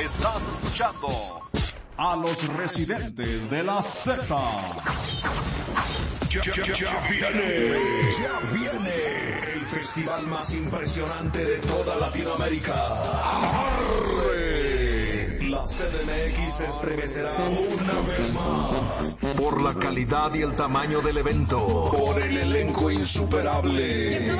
Estás escuchando a los residentes de la Z. Ya viene el festival más impresionante de toda Latinoamérica. ¡Arre! La CDMX se estremecerá una vez más por la calidad y el tamaño del evento, por el elenco insuperable.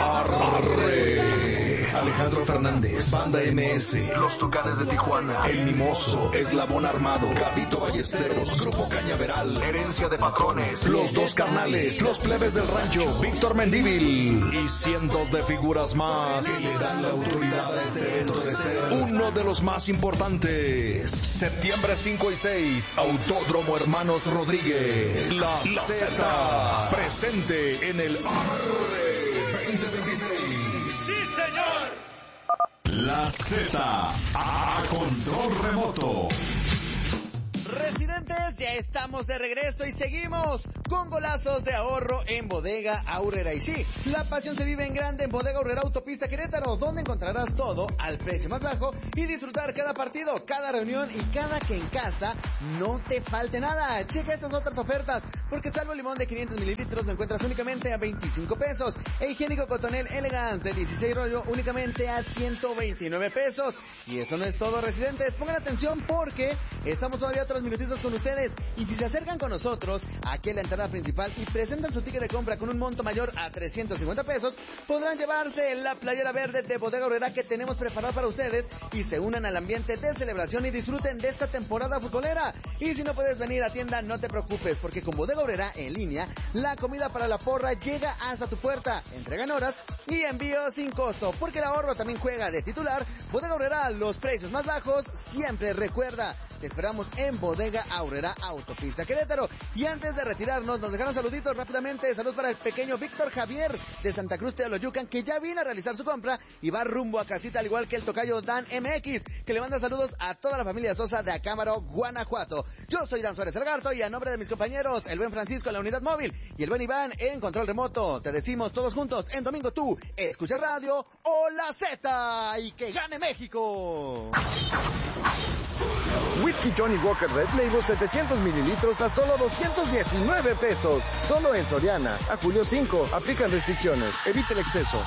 ¡Arre! Alejandro Fernández, Banda MS, Los Tucanes de Tijuana, El Mimoso, Eslabón Armado, Gabito Ballesteros, Grupo Cañaveral, Herencia de Patrones, Los Dos Carnales, Los Plebes del Rancho, Víctor Mendívil y cientos de figuras más que le dan la autoridad a este evento de ser uno de los más importantes. Septiembre 5 y 6, Autódromo Hermanos Rodríguez. La Z presente en el Arre 2026. ¡Sí, señor! La Z a control remoto. Residentes, ya estamos de regreso y seguimos con golazos de ahorro en Bodega Aurrera. Y sí, la pasión se vive en grande en Bodega Aurrera Autopista Querétaro, donde encontrarás todo al precio más bajo y disfrutar cada partido, cada reunión y cada que en casa no te falte nada. Checa estas otras ofertas, porque salvo el limón de 500 mililitros lo encuentras únicamente a 25 pesos. E higiénico Cotonel Elegance de 16 rollo únicamente a 129 pesos. Y eso no es todo, residentes. Pongan atención porque estamos todavía otros minutitos con ustedes, y si se acercan con nosotros aquí en la entrada principal y presentan su ticket de compra con un monto mayor a 350 pesos, podrán llevarse la playera verde de Bodega Aurrera que tenemos preparada para ustedes y se unan al ambiente de celebración y disfruten de esta temporada futbolera. Y si no puedes venir a tienda, no te preocupes, porque con Bodega Aurrera en línea, la comida para la porra llega hasta tu puerta, entrega en horas y envío sin costo, porque el ahorro también juega de titular. Bodega Aurrera, los precios más bajos siempre. Recuerda, te esperamos en Bodega Aurrera Autopista Querétaro. Y antes de retirarnos, nos dejaron saluditos rápidamente. Saludos para el pequeño Víctor Javier de Santa Cruz de Aloyucan, que ya vino a realizar su compra y va rumbo a casita, al igual que el tocayo Dan MX, que le manda saludos a toda la familia Sosa de Acámbaro, Guanajuato. Yo soy Dan Suárez Algarto y a nombre de mis compañeros, el buen Francisco en la unidad móvil y el buen Iván en control remoto, te decimos todos juntos en domingo tú, escucha radio o la Z y que gane México. Whisky Johnny Walker Red Label 700 mililitros a solo 219 pesos. Solo en Soriana. A julio 5. Aplican restricciones. Evite el exceso.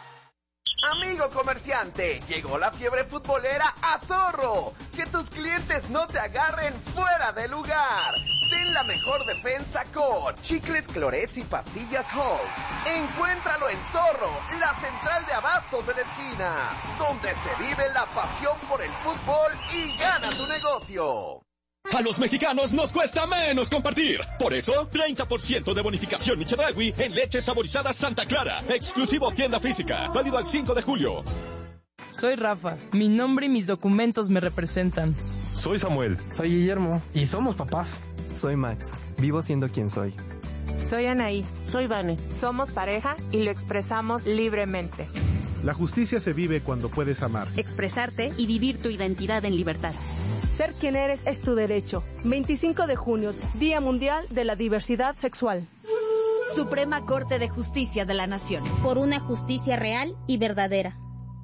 Amigo comerciante, llegó la fiebre futbolera a Zorro. Que tus clientes no te agarren fuera de lugar. Ten la mejor defensa con chicles, clorets y pastillas Halls. Encuéntralo en Zorro, la central de abastos de la esquina, donde se vive la pasión por el fútbol y gana tu negocio. A los mexicanos nos cuesta menos compartir. Por eso, 30% de bonificación Michedragui en leche saborizada Santa Clara. Exclusivo tienda física. Válido al 5 de julio. Soy Rafa. Mi nombre y mis documentos me representan. Soy Samuel. Soy Guillermo. Y somos papás. Soy Max. Vivo siendo quien soy. Soy Anaí. Soy Vane. Somos pareja y lo expresamos libremente. La justicia se vive cuando puedes amar, expresarte y vivir tu identidad en libertad. Ser quien eres es tu derecho. 25 de junio, Día Mundial de la Diversidad Sexual. Suprema Corte de Justicia de la Nación. Por una justicia real y verdadera.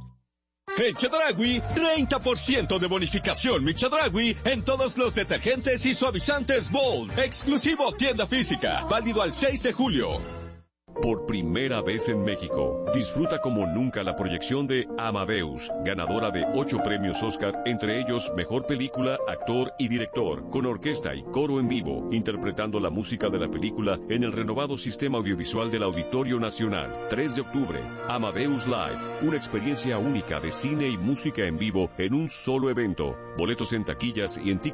En Chedragui, 30% de bonificación Michedragui en todos los detergentes y suavizantes Bold. Exclusivo tienda física. Válido al 6 de julio. Por primera vez en México, disfruta como nunca la proyección de Amadeus, ganadora de 8 premios Oscar, entre ellos Mejor Película, Actor y Director, con orquesta y coro en vivo, interpretando la música de la película en el renovado sistema audiovisual del Auditorio Nacional. 3 de octubre, Amadeus Live, una experiencia única de cine y música en vivo en un solo evento. Boletos en taquillas y en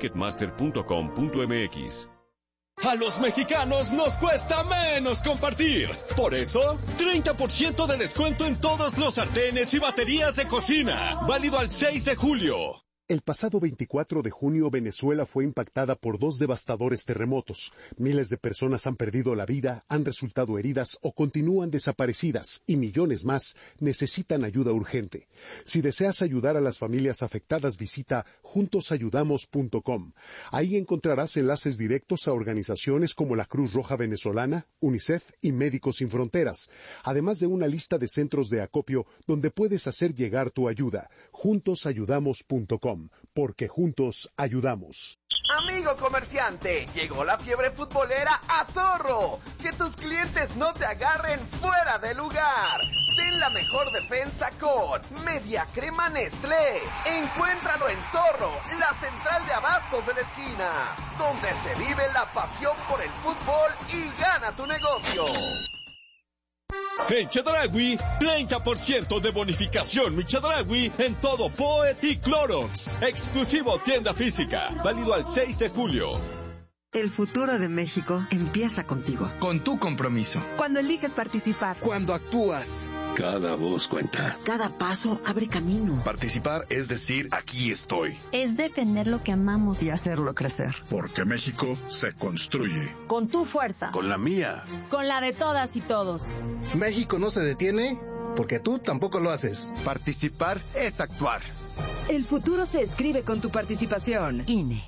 ticketmaster.com.mx. A los mexicanos nos cuesta menos compartir. Por eso, 30% de descuento en todos los sartenes y baterías de cocina. Válido al 6 de julio. El pasado 24 de junio, Venezuela fue impactada por 2 devastadores terremotos. Miles de personas han perdido la vida, han resultado heridas o continúan desaparecidas, y millones más necesitan ayuda urgente. Si deseas ayudar a las familias afectadas, visita juntosayudamos.com. Ahí encontrarás enlaces directos a organizaciones como la Cruz Roja Venezolana, UNICEF y Médicos Sin Fronteras, además de una lista de centros de acopio donde puedes hacer llegar tu ayuda. juntosayudamos.com. Credit.com, porque juntos ayudamos. Amigo comerciante, llegó la fiebre futbolera a Zorro. Que tus clientes no te agarren fuera de lugar. Ten la mejor defensa con Media Crema Nestlé. Encuéntralo en Zorro, la central de abastos de la esquina, donde se vive la pasión por el fútbol y gana tu negocio. En Chedraui, 30% de bonificación Mi Chedraui en todo Poet y Clorox. Exclusivo tienda física, válido al 6 de julio. El futuro de México empieza contigo. Con tu compromiso. Cuando eliges participar. Cuando actúas. Cada voz cuenta. Cada paso abre camino. Participar es decir, aquí estoy. Es defender lo que amamos. Y hacerlo crecer. Porque México se construye. Con tu fuerza. Con la mía. Con la de todas y todos. México no se detiene porque tú tampoco lo haces. Participar es actuar. El futuro se escribe con tu participación. INE.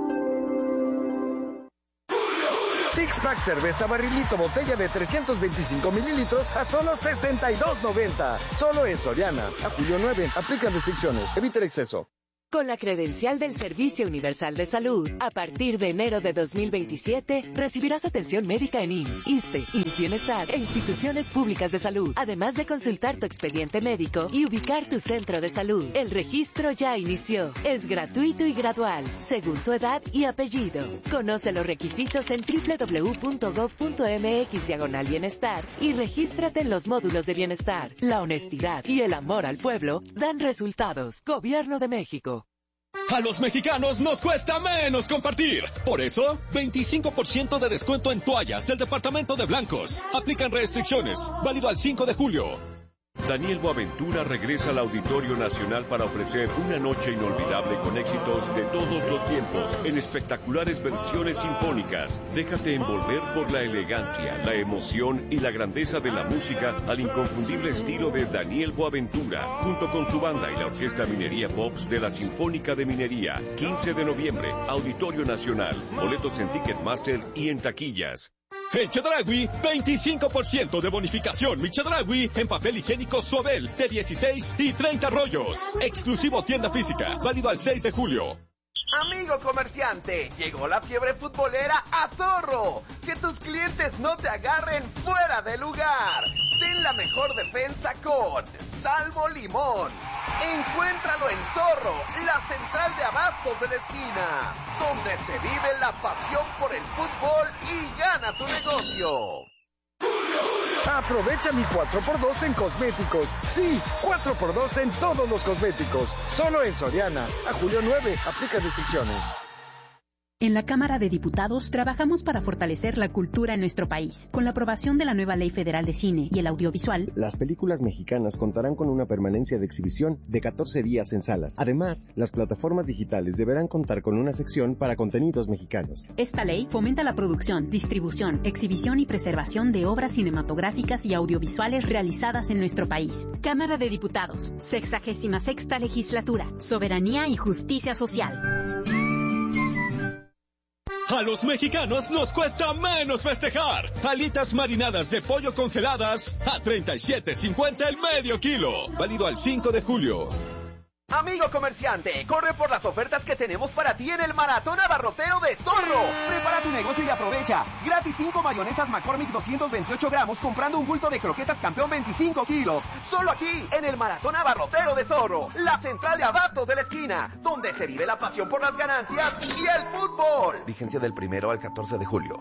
Six Pack cerveza barrilito botella de 325 mililitros a solo $62.90. Solo en Soriana. A julio 9. Aplican restricciones. Evita el exceso. Con la credencial del Servicio Universal de Salud, a partir de enero de 2027, recibirás atención médica en IMSS, ISSSTE, IMSS Bienestar e instituciones públicas de salud, además de consultar tu expediente médico y ubicar tu centro de salud. El registro ya inició. Es gratuito y gradual, según tu edad y apellido. Conoce los requisitos en www.gov.mx/bienestar y regístrate en los módulos de bienestar. La honestidad y el amor al pueblo dan resultados. Gobierno de México. A los mexicanos nos cuesta menos compartir. Por eso, 25% de descuento en toallas del departamento de blancos. Aplican restricciones. Válido al 5 de julio. Daniel Boaventura regresa al Auditorio Nacional para ofrecer una noche inolvidable con éxitos de todos los tiempos en espectaculares versiones sinfónicas. Déjate envolver por la elegancia, la emoción y la grandeza de la música al inconfundible estilo de Daniel Boaventura, junto con su banda y la Orquesta Minería Pops de la Sinfónica de Minería. 15 de noviembre, Auditorio Nacional. Boletos en Ticketmaster y en taquillas. En Chedraui, 25% de bonificación Mi Chedraui en papel higiénico Suabel de 16 y 30 rollos. Exclusivo tienda física, válido al 6 de julio. Amigo comerciante, llegó la fiebre futbolera a Zorro. Que tus clientes no te agarren fuera de lugar. Ten la mejor defensa con Salvo Limón. Encuéntralo en Zorro, la central de abastos de la esquina, donde se vive la pasión por el fútbol y gana tu negocio. Aprovecha mi 4x2 en cosméticos. Sí, 4x2 en todos los cosméticos. Solo en Soriana. A julio 9. Aplica restricciones. En la Cámara de Diputados trabajamos para fortalecer la cultura en nuestro país. Con la aprobación de la nueva Ley Federal de Cine y el Audiovisual, las películas mexicanas contarán con una permanencia de exhibición de 14 días en salas. Además, las plataformas digitales deberán contar con una sección para contenidos mexicanos. Esta ley fomenta la producción, distribución, exhibición y preservación de obras cinematográficas y audiovisuales realizadas en nuestro país. Cámara de Diputados, 66ª Legislatura, Soberanía y Justicia Social. A los mexicanos nos cuesta menos festejar. Alitas marinadas de pollo congeladas a $37.50 el medio kilo. Válido al 5 de julio. Amigo comerciante, corre por las ofertas que tenemos para ti en el Maratón Abarrotero de Zorro. Prepara tu negocio y aprovecha. Gratis 5 mayonesas McCormick 228 gramos comprando un bulto de croquetas Campeón 25 kilos. Solo aquí, en el Maratón Abarrotero de Zorro, la central de abastos de la esquina, donde se vive la pasión por las ganancias y el fútbol. Vigencia del 1 al 14 de julio.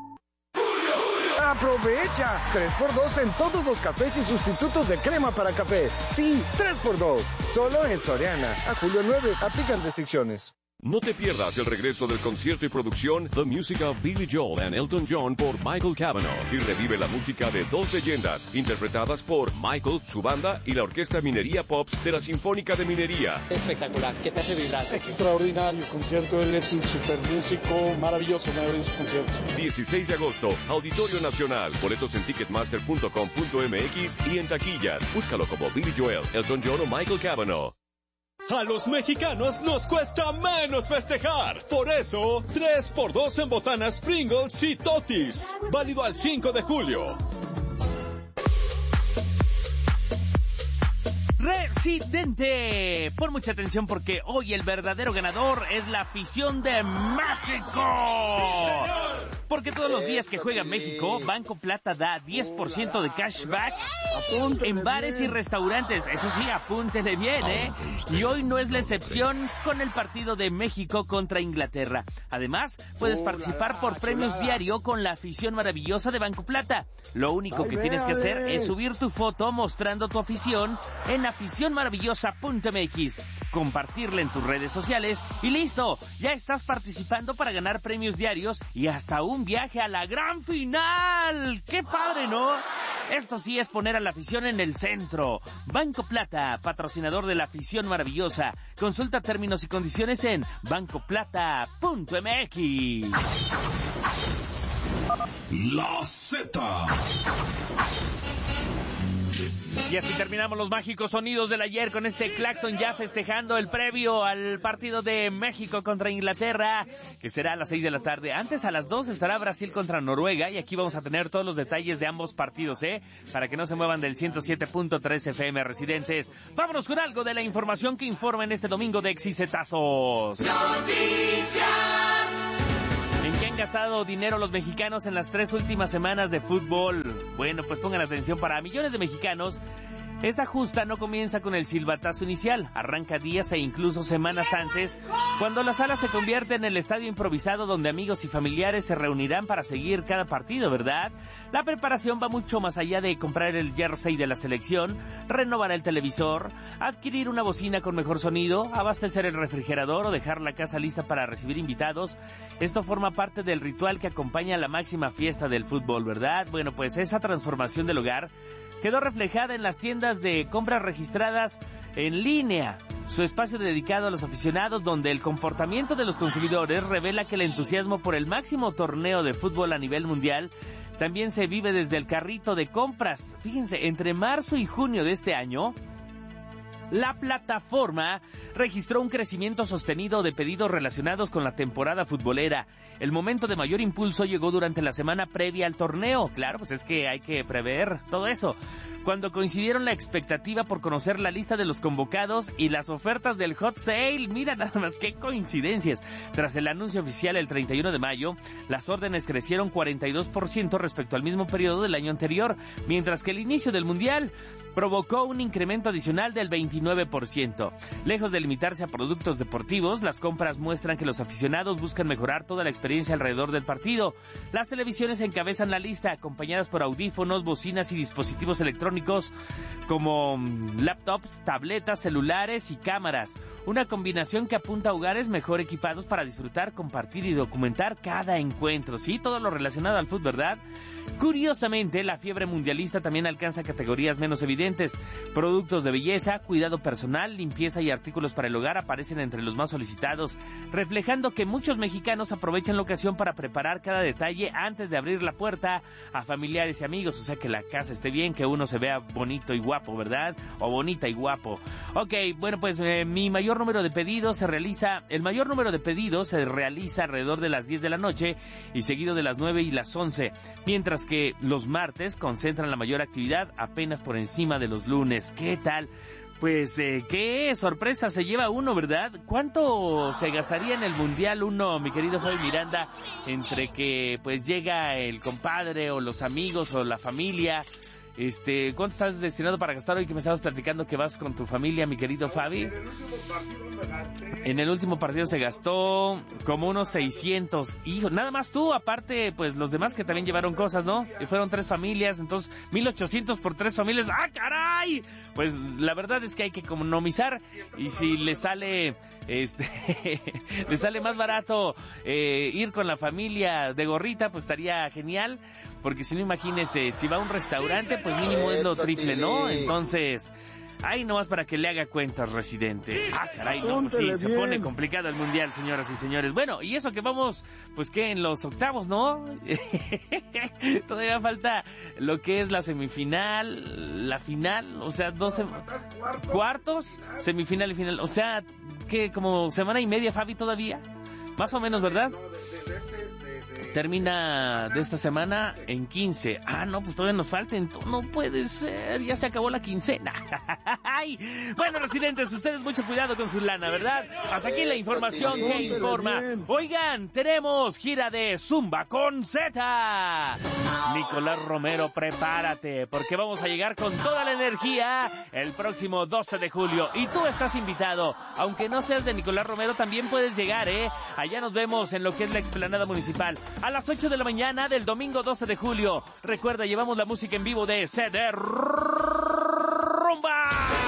¡Aprovecha! 3x2 en todos los cafés y sustitutos de crema para café. Sí, 3x2. Solo en Soriana. A julio 9. Aplican restricciones. No te pierdas el regreso del concierto y producción The Music of Billy Joel and Elton John por Michael Cavanaugh y revive la música de dos leyendas interpretadas por Michael, su banda y la Orquesta Minería Pops de la Sinfónica de Minería. Espectacular, que te hace vibrar. Extraordinario concierto, él es un super músico, maravilloso, maravilloso concierto. 16 de agosto, Auditorio Nacional, boletos en ticketmaster.com.mx y en taquillas. Búscalo como Billy Joel, Elton John o Michael Cavanaugh. A los mexicanos nos cuesta menos festejar. Por eso, 3x2 en botanas Pringles y Totis. Válido al 5 de julio. Residente, pon mucha atención porque hoy el verdadero ganador es la afición de México. Porque todos los días que juega México, Banco Plata da 10% de cashback en bares y restaurantes. Eso sí, apúntele bien, ¿eh? Y hoy no es la excepción con el partido de México contra Inglaterra. Además, puedes participar por premios diario con la afición maravillosa de Banco Plata. Lo único que tienes que hacer es subir tu foto mostrando tu afición en aficionmaravillosa.mx, compartirla en tus redes sociales y listo, ya estás participando para ganar premios diarios y hasta un viaje a la gran final. ¡Qué padre!, ¿no? Esto sí es poner a la afición en el centro. Banco Plata, patrocinador de la afición maravillosa. Consulta términos y condiciones en bancoplata.mx. La Z. Y así terminamos los mágicos sonidos del ayer con este claxon ya festejando el previo al partido de México contra Inglaterra, que será a las 6 de la tarde. Antes, a las 2 estará Brasil contra Noruega y aquí vamos a tener todos los detalles de ambos partidos, para que no se muevan del 107.3 FM residentes. Vámonos con algo de la información que informa en este domingo de Exicetazos. Noticias. ¿En qué han gastado dinero los mexicanos en las 3 últimas semanas de fútbol? Bueno, pues pongan atención, para millones de mexicanos, esta justa no comienza con el silbatazo inicial, arranca días e incluso semanas antes, cuando la sala se convierte en el estadio improvisado donde amigos y familiares se reunirán para seguir cada partido, ¿verdad? La preparación va mucho más allá de comprar el jersey de la selección, renovar el televisor, adquirir una bocina con mejor sonido, abastecer el refrigerador o dejar la casa lista para recibir invitados. Esto forma parte del ritual que acompaña a la máxima fiesta del fútbol, ¿verdad? Bueno, pues esa transformación del hogar quedó reflejada en las tiendas de compras registradas en línea, su espacio dedicado a los aficionados, donde el comportamiento de los consumidores revela que el entusiasmo por el máximo torneo de fútbol a nivel mundial también se vive desde el carrito de compras. Fíjense, entre marzo y junio de este año, la plataforma registró un crecimiento sostenido de pedidos relacionados con la temporada futbolera. El momento de mayor impulso llegó durante la semana previa al torneo. Claro, pues es que hay que prever todo eso. Cuando coincidieron la expectativa por conocer la lista de los convocados y las ofertas del hot sale. Mira nada más, qué coincidencias. Tras el anuncio oficial el 31 de mayo, las órdenes crecieron 42% respecto al mismo periodo del año anterior, mientras que el inicio del Mundial provocó un incremento adicional del 29%. Lejos de limitarse a productos deportivos, las compras muestran que los aficionados buscan mejorar toda la experiencia alrededor del partido. Las televisiones encabezan la lista, acompañadas por audífonos, bocinas y dispositivos electrónicos como laptops, tabletas, celulares y cámaras. Una combinación que apunta a hogares mejor equipados para disfrutar, compartir y documentar cada encuentro. Sí, todo lo relacionado al fútbol, ¿verdad? Curiosamente, la fiebre mundialista también alcanza categorías menos evidentes. Productos de belleza, cuidado personal, limpieza y artículos para el hogar aparecen entre los más solicitados, reflejando que muchos mexicanos aprovechan la ocasión para preparar cada detalle antes de abrir la puerta a familiares y amigos. O sea, que la casa esté bien, que uno se vea bonito y guapo, ¿verdad? O bonita y guapo. Ok, bueno, pues el mayor número de pedidos se realiza alrededor de las 10 de la noche y seguido de las 9 y las 11, mientras que los martes concentran la mayor actividad apenas por encima de los lunes. ¿Qué tal? Pues qué sorpresa se lleva uno, ¿verdad? ¿Cuánto se gastaría en el Mundial uno, mi querido Fabi Miranda, entre que pues llega el compadre o los amigos o la familia? ¿Cuánto estás destinado para gastar hoy que me estabas platicando que vas con tu familia, mi querido Fabi? En el último partido se gastó como unos 600. Hijo, nada más tú, aparte, pues los demás que también llevaron cosas, ¿no? Y fueron 3 familias, entonces 1,800 por 3 familias. ¡Ah, caray! Pues la verdad es que hay que economizar y si le sale, le sale más barato ir con la familia de gorrita, pues estaría genial. Porque si no, imagínese, si va a un restaurante, pues mínimo es lo triple, ¿no? Entonces, ahí nomás para que le haga cuentas, residente. Ah, caray, no, pues sí, se pone complicado el Mundial, señoras y señores. Bueno, y eso que vamos, pues que en los octavos, ¿no? Todavía falta lo que es la semifinal, la final, o sea, 12 cuartos, semifinal y final. O sea, que como semana y media, Fabi, todavía. Más o menos, ¿verdad? Termina de esta semana en 15. Ah, no, pues todavía nos falta. No puede ser, ya se acabó la quincena. ¡Ay! Bueno, residentes, ustedes mucho cuidado con su lana, ¿verdad? Hasta aquí la información que informa. Oigan, tenemos gira de Zumba con Z. Nicolás Romero, prepárate, porque vamos a llegar con toda la energía el próximo 12 de julio. Y tú estás invitado, aunque no seas de Nicolás Romero, también puedes llegar, Allá nos vemos en lo que es la explanada municipal a las 8 de la mañana del domingo 12 de julio. Recuerda, llevamos la música en vivo de CD Rumba.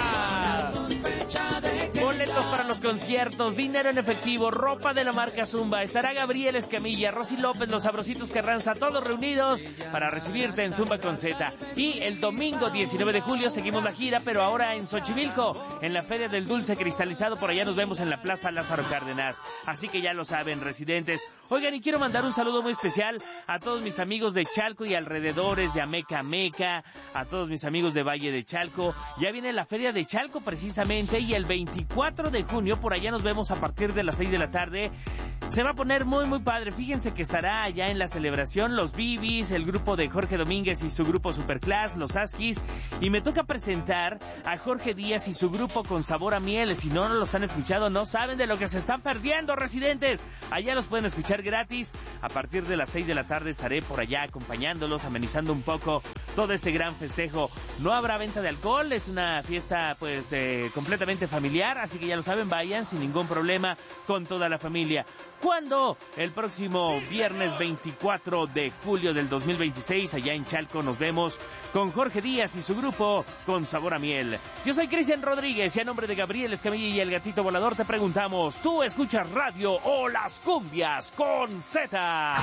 Boletos para los conciertos, dinero en efectivo, ropa de la marca Zumba. Estará Gabriel Escamilla, Rosy López, los Sabrositos Carranza, todos reunidos para recibirte en Zumba con Z. Y el domingo 19 de julio seguimos la gira, pero ahora en Xochimilco, en la Feria del Dulce Cristalizado. Por allá nos vemos en la Plaza Lázaro Cárdenas. Así que ya lo saben, residentes. Oigan, y quiero mandar un saludo muy especial a todos mis amigos de Chalco y alrededores, de Ameca Meca, a todos mis amigos de Valle de Chalco. Ya viene la Feria de Chalco precisamente, y el 24 de junio, por allá nos vemos a partir de las 6 de la tarde. Se va a poner muy muy padre. Fíjense que estará allá en la celebración los Bibis, el grupo de Jorge Domínguez y su grupo Superclass, los Askis, y me toca presentar a Jorge Díaz y su grupo Con Sabor a Miel. Si no los han escuchado, no saben de lo que se están perdiendo, residentes. Allá los pueden escuchar gratis. A partir de las 6 de la tarde estaré por allá acompañándolos, amenizando un poco todo este gran festejo. No habrá venta de alcohol, es una fiesta pues completamente familiar, así que ya lo saben, vayan sin ningún problema con toda la familia. ¿Cuándo? El próximo viernes 24 de julio del 2026, allá en Chalco, nos vemos con Jorge Díaz y su grupo Con Sabor a Miel. Yo soy Cristian Rodríguez y a nombre de Gabriel Escamilla y el Gatito Volador te preguntamos, ¿tú escuchas radio o las cumbias con Z?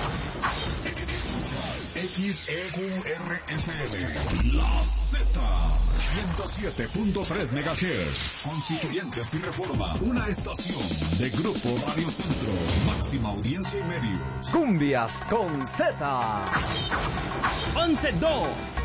XEQRFM, La Z, 107.3 MHz, Constituyentes y Reforma, una estación de Grupo Radio Centro, máxima audiencia y medios. Cumbias con Z. 11-2.